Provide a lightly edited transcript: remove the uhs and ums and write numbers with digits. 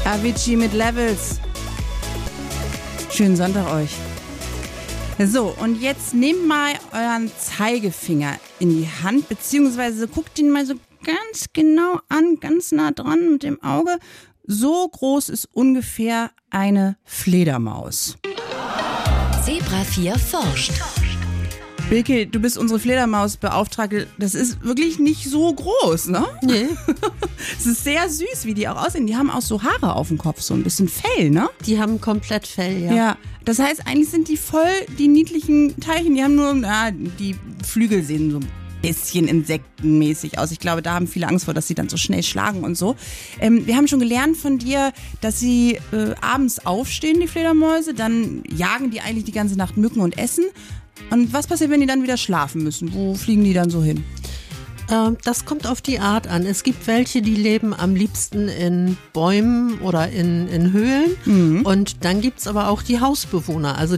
Avicii mit Levels. Schönen Sonntag euch. So, und jetzt nehmt mal euren Zeigefinger in die Hand, beziehungsweise guckt ihn mal so ganz genau an, ganz nah dran mit dem Auge. So groß ist ungefähr eine Fledermaus. Zebra 4 forscht. Bilke, du bist unsere Fledermausbeauftragte. Das ist wirklich nicht so groß, ne? Nee. Es ist sehr süß, wie die auch aussehen. Die haben auch so Haare auf dem Kopf, so ein bisschen Fell, ne? Die haben komplett Fell, ja. Ja, das heißt, eigentlich sind die voll die niedlichen Teilchen. Die haben nur, die Flügel sehen so ein bisschen insektenmäßig aus. Ich glaube, da haben viele Angst vor, dass sie dann so schnell schlagen und so. Wir haben schon gelernt von dir, dass sie abends aufstehen, die Fledermäuse. Dann jagen die eigentlich die ganze Nacht Mücken und essen. Und was passiert, wenn die dann wieder schlafen müssen? Wo fliegen die dann so hin? Das kommt auf die Art an. Es gibt welche, die leben am liebsten in Bäumen oder in Höhlen. Und dann gibt's aber auch die Hausbewohner. Also